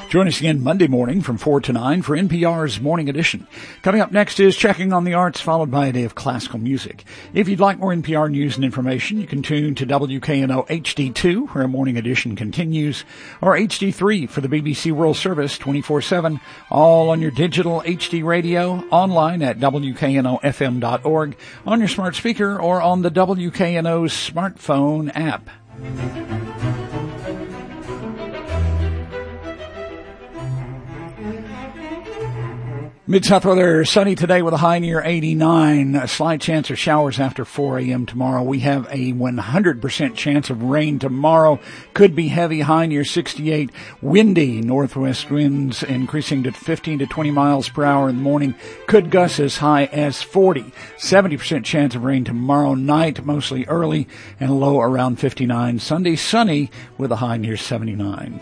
Join us again Monday morning from 4 to 9 for NPR's Morning Edition. Coming up next is Checking on the Arts, followed by a day of classical music. If you'd like more NPR news and information, you can tune to WKNO HD2, where our Morning Edition continues, or HD3 for the BBC World Service 24/7, all on your digital HD radio, online at WKNOFM.org, on your smart speaker, or on the WKNO smartphone app. Mid-South weather, sunny today with a high near 89. A slight chance of showers after 4 a.m. tomorrow. We have a 100% chance of rain tomorrow. Could be heavy, high near 68. Windy, northwest winds increasing to 15 to 20 miles per hour in the morning. Could gust as high as 40. 70% chance of rain tomorrow night, mostly early, and a low around 59. Sunday, sunny with a high near 79.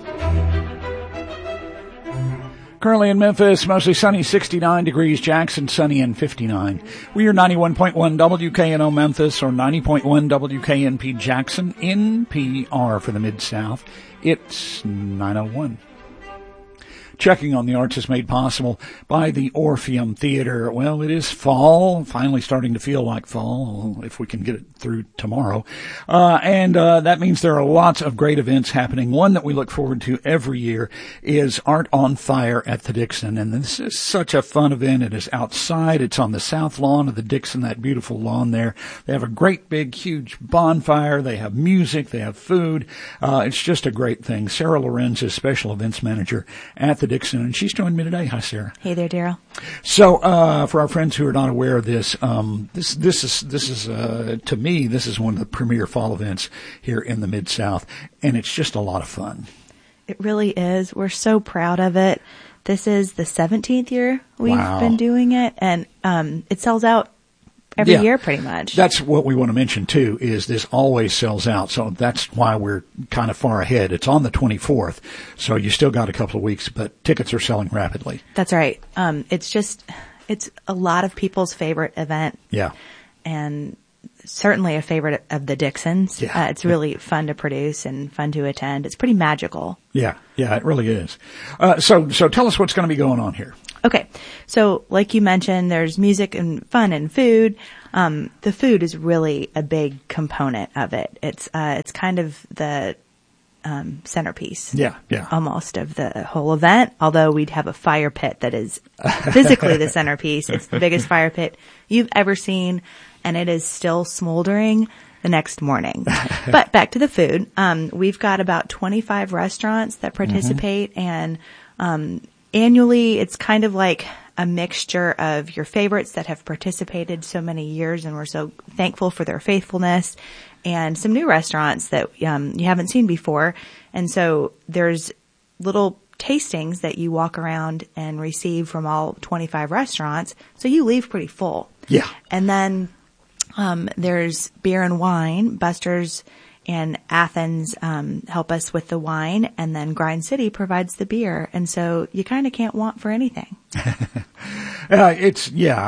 Currently in Memphis, mostly sunny, 69 degrees. Jackson, sunny and 59. We are 91.1 WKNO Memphis or 90.1 WKNP Jackson, NPR for the Mid-South. It's 9:01. Checking on the Arts is made possible by the Orpheum Theater. Well, it is fall, finally starting to feel like fall, if we can get it through tomorrow. And that means there are lots of great events happening. One that we look forward to every year is Art on Fire at the Dixon. And this is such a fun event. It is outside. It's on the south lawn of the Dixon, that beautiful lawn there. They have a great big, huge bonfire. They have music. They have food. It's just a great thing. Sarah Lorenz is special events manager at the Dixon, and she's joining me today. Hi, Sarah. Hey there, Daryl. So, for our friends who are not aware of this, this is to me, this is one of the premier fall events here in the Mid-South, and it's just a lot of fun. It really is. We're so proud of it. This is the 17th year we've been doing it, and it sells out every year pretty much. That's what we want to mention too, is this always sells out. So that's why we're kind of far ahead. It's on the 24th. So you still got a couple of weeks, but tickets are selling rapidly. That's right. It's a lot of people's favorite event. Yeah. And certainly a favorite of the Dixons. Yeah. It's really fun to produce and fun to attend. It's pretty magical. Yeah. Yeah, it really is. So tell us what's going to be going on here. Okay. So like you mentioned, there's music and fun and food. The food is really a big component of it. It's kind of the centerpiece. Yeah. Almost of the whole event, although we'd have a fire pit that is physically the centerpiece. It's the biggest fire pit you've ever seen, and it is still smoldering the next morning. But back to the food. We've got about 25 restaurants that participate, and annually, it's kind of like a mixture of your favorites that have participated so many years, and we're so thankful for their faithfulness, and some new restaurants that you haven't seen before. And so there's little tastings that you walk around and receive from all 25 restaurants, so you leave pretty full. Yeah. And then there's beer and wine. Buster's and Athens help us with the wine, and then Grind City provides the beer. And so you kind of can't want for anything. And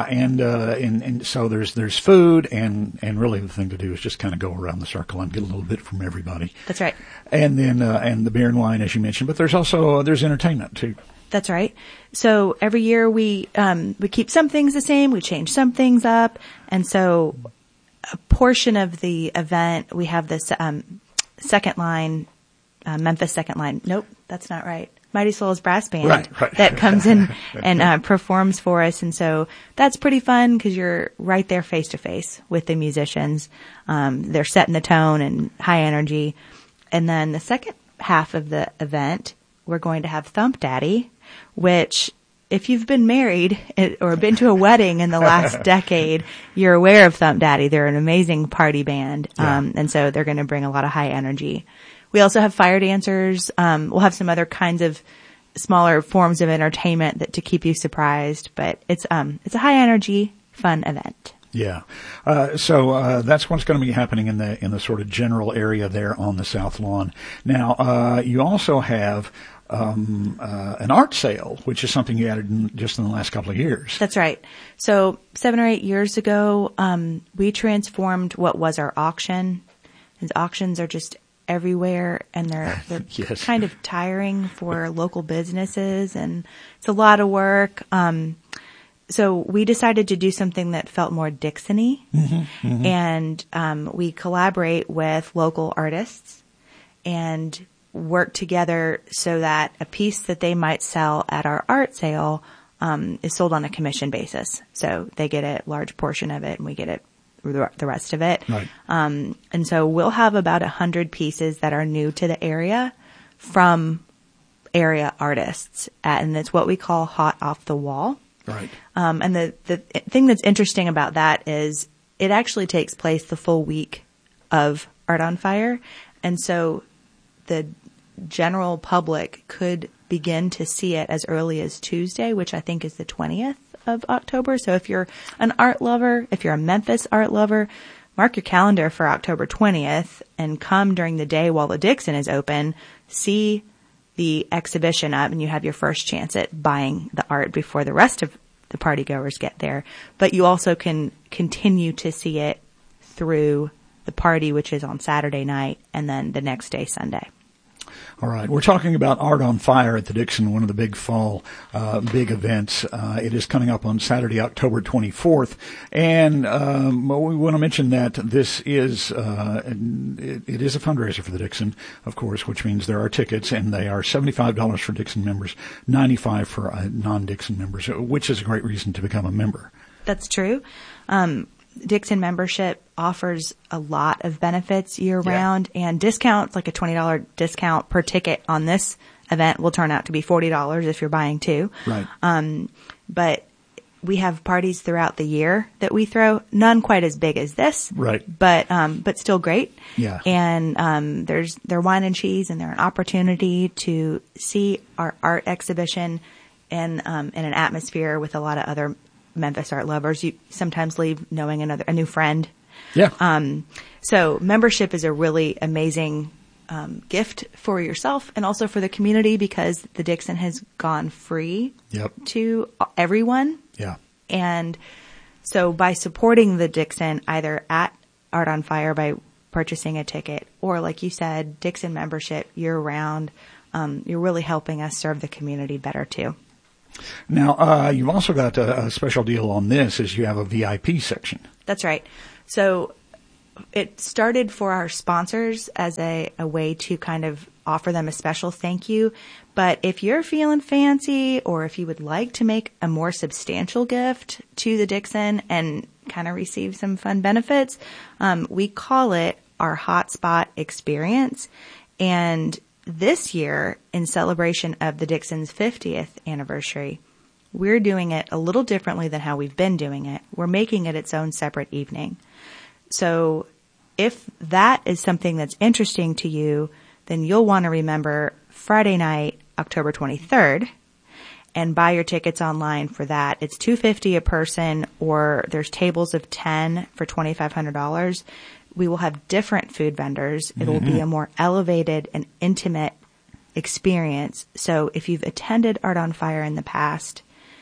so there's food, and really the thing to do is just kind of go around the circle and get a little bit from everybody. That's right. And then and the beer and wine, as you mentioned, but there's entertainment too. That's right. So every year we keep some things the same, we change some things up, and so a portion of the event, we have this second line, Memphis second line. Nope, that's not right. Mighty Souls Brass Band right. that comes in and performs for us. And so that's pretty fun because you're right there face to face with the musicians. They're setting the tone and high energy. And then the second half of the event, we're going to have Thump Daddy, which if you've been married or been to a wedding in the last decade, you're aware of Thump Daddy. They're an amazing party band. And so they're going to bring a lot of high energy. We also have fire dancers. We'll have some other kinds of smaller forms of entertainment to keep you surprised, but it's a high energy, fun event. Yeah. So that's what's going to be happening in the sort of general area there on the South Lawn. Now, you also have an art sale, which is something you added just in the last couple of years. That's right. So 7 or 8 years ago, we transformed what was our auction. And auctions are just everywhere, and they're Yes. kind of tiring for local businesses, and it's a lot of work. So we decided to do something that felt more Dixon-y, and we collaborate with local artists and work together so that a piece that they might sell at our art sale is sold on a commission basis. So they get a large portion of it, and we get it the rest of it. Right. And so we'll have about 100 pieces that are new to the area from area artists, and it's what we call hot off the wall. Right. And the thing that's interesting about that is it actually takes place the full week of Art on Fire. And so the general public could begin to see it as early as Tuesday, which I think is the 20th of October. So if you're an art lover, if you're a Memphis art lover, mark your calendar for October 20th and come during the day while the Dixon is open, see the exhibition up, and you have your first chance at buying the art before the rest of the party goers get there. But you also can continue to see it through the party, which is on Saturday night, and then the next day, Sunday. All right. We're talking about Art on Fire at the Dixon, one of the big fall, big events. It is coming up on Saturday, October 24th. And, we want to mention that this is, it is a fundraiser for the Dixon, of course, which means there are tickets, and they are $75 for Dixon members, $95 for non-Dixon members, which is a great reason to become a member. That's true. Dixon membership offers a lot of benefits year round, and discounts, like a $20 discount per ticket on this event will turn out to be $40 if you're buying two. Right. But we have parties throughout the year that we throw, none quite as big as this. Right. But still great. Yeah. And, they're wine and cheese, and they're an opportunity to see our art exhibition in an atmosphere with a lot of other Memphis art lovers. You sometimes leave knowing a new friend. Yeah. So membership is a really amazing gift for yourself and also for the community, because the Dixon has gone free to everyone. Yeah. And so by supporting the Dixon, either at Art on Fire by purchasing a ticket, or like you said, Dixon membership year round, you're really helping us serve the community better too. Now, you've also got a special deal on this, is you have a VIP section. That's right. So it started for our sponsors as a way to kind of offer them a special thank you. But if you're feeling fancy, or if you would like to make a more substantial gift to the Dixon and kind of receive some fun benefits, we call it our Hotspot Experience. And this year, in celebration of the Dixon's 50th anniversary, we're doing it a little differently than how we've been doing it. We're making it its own separate evening. So if that is something that's interesting to you, then you'll want to remember Friday night, October 23rd, and buy your tickets online for that. It's $250 a person, or there's tables of 10 for $2,500. We will have different food vendors. It will be a more elevated and intimate experience. So if you've attended Art on Fire in the past,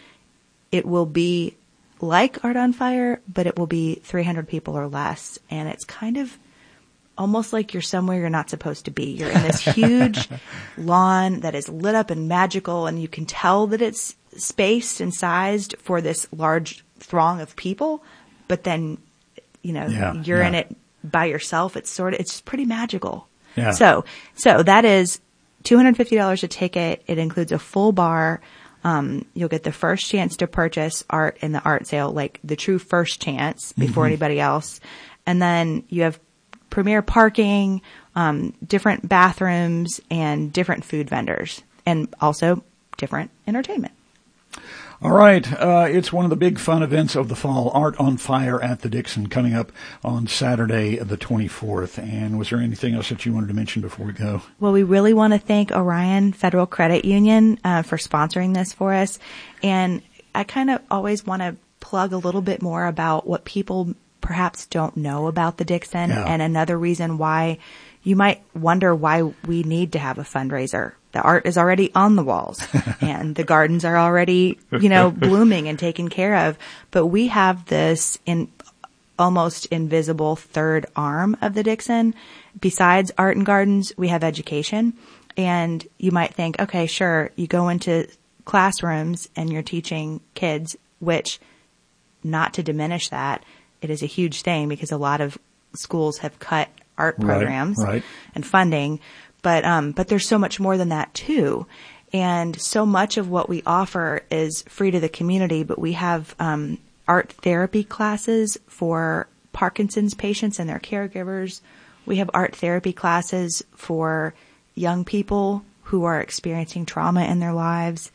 it will be like Art on Fire, but it will be 300 people or less. And it's kind of almost like you're somewhere you're not supposed to be. You're in this huge lawn that is lit up and magical, and you can tell that it's spaced and sized for this large throng of people. But then, you're in it by yourself. It's pretty magical. Yeah. So that is $250 a ticket. It includes a full bar. You'll get the first chance to purchase art in the art sale, like the true first chance before anybody else. And then you have premier parking, different bathrooms, and different food vendors, and also different entertainment. All right. It's one of the big fun events of the fall, Art on Fire at the Dixon, coming up on Saturday, the 24th. And was there anything else that you wanted to mention before we go? Well, we really want to thank Orion Federal Credit Union for sponsoring this for us. And I kind of always want to plug a little bit more about what people perhaps don't know about the Dixon, and another reason why you might wonder why we need to have a fundraiser. The art is already on the walls and the gardens are already, blooming and taken care of. But we have this in almost invisible third arm of the Dixon. Besides art and gardens, we have education. And you might think, okay, sure, you go into classrooms and you're teaching kids, which, not to diminish that, it is a huge thing because a lot of schools have cut art programs and funding. But there's so much more than that too. And so much of what we offer is free to the community, but we have art therapy classes for Parkinson's patients and their caregivers. We have art therapy classes for young people who are experiencing trauma in their lives.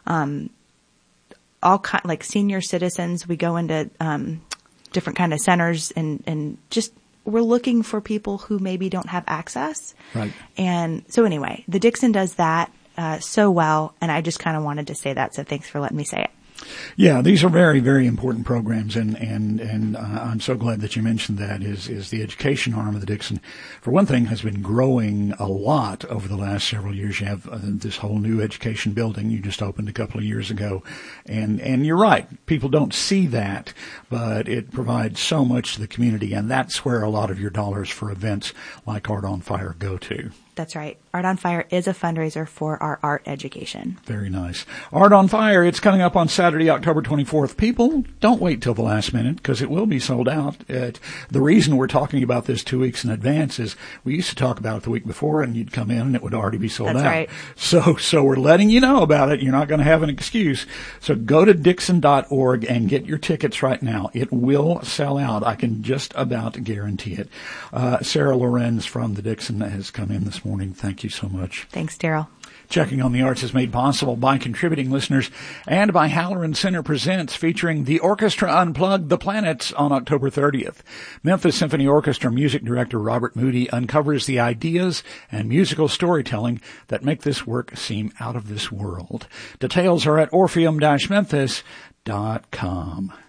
Like senior citizens, we go into different kind of centers and just we're looking for people who maybe don't have access. Right. And so anyway, the Dixon does that so well, and I just kind of wanted to say that, so thanks for letting me say it. Yeah, these are very, very important programs, and I'm so glad that you mentioned that. Is the education arm of the Dixon, for one thing, has been growing a lot over the last several years. You have this whole new education building you just opened a couple of years ago, and you're right, people don't see that, but it provides so much to the community, and that's where a lot of your dollars for events like Art on Fire go to. That's right. Art on Fire is a fundraiser for our art education. Very nice. Art on Fire, it's coming up on Saturday, October 24th. People, don't wait till the last minute because it will be sold out. The reason we're talking about this 2 weeks in advance is we used to talk about it the week before and you'd come in and it would already be sold out. That's right. So we're letting you know about it. You're not going to have an excuse. So go to Dixon.org and get your tickets right now. It will sell out. I can just about guarantee it. Sarah Lorenz from the Dixon has come in this morning. Thank you so much. Thanks, Daryl. Checking on the Arts is made possible by contributing listeners and by Halloran Center Presents, featuring the Orchestra Unplugged, The Planets, on October 30th. Memphis Symphony Orchestra music director Robert Moody uncovers the ideas and musical storytelling that make this work seem out of this world. Details are at orpheum-memphis.com.